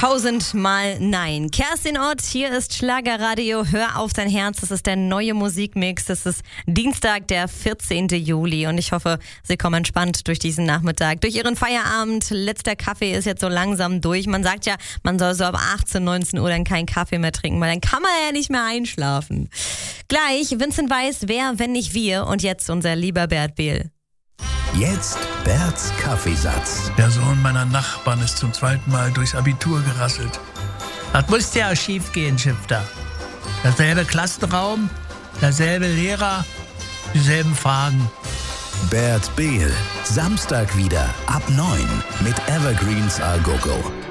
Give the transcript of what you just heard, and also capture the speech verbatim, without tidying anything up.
Tausendmal nein. Kerstin Ott, hier ist Schlagerradio. Hör auf dein Herz. Das ist der neue Musikmix. Das ist Dienstag, der vierzehnten Juli. Und ich hoffe, Sie kommen entspannt durch diesen Nachmittag, durch Ihren Feierabend. Letzter Kaffee ist jetzt so langsam durch. Man sagt ja, man soll so ab achtzehn, neunzehn Uhr dann keinen Kaffee mehr trinken, weil dann kann man ja nicht mehr einschlafen. Gleich, Vincent Weiss, wer, wenn nicht wir. Und jetzt unser lieber Bert Behl. Jetzt Berts Kaffeesatz. Der Sohn meiner Nachbarn ist zum zweiten Mal durchs Abitur gerasselt. Das musste ja schief gehen, Schifter. Derselbe Klassenraum, derselbe Lehrer, dieselben Fragen. Bert Behl, Samstag wieder ab neun mit Evergreens A Go Go.